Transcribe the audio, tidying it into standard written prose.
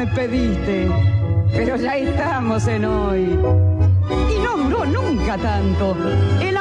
me pediste, pero ya estamos en hoy. Y no duró nunca tanto. El